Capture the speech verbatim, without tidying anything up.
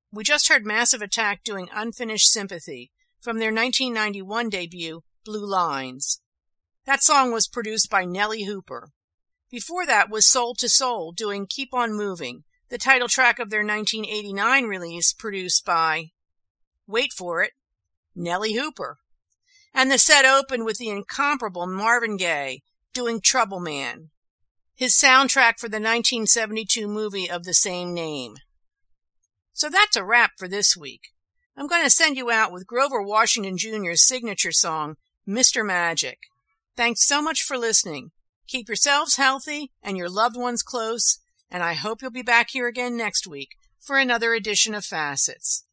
We just heard Massive Attack doing Unfinished Sympathy from their nineteen ninety-one debut, Blue Lines. That song was produced by Nellie Hooper. Before that was Soul to Soul doing Keep On Moving, the title track of their nineteen eighty-nine release, produced by, wait for it, Nellie Hooper. And the set opened with the incomparable Marvin Gaye doing Trouble Man, his soundtrack for the nineteen seventy-two movie of the same name. So that's a wrap for this week. I'm going to send you out with Grover Washington Junior's signature song, Mister Magic. Thanks so much for listening. Keep yourselves healthy and your loved ones close, and I hope you'll be back here again next week for another edition of Facets.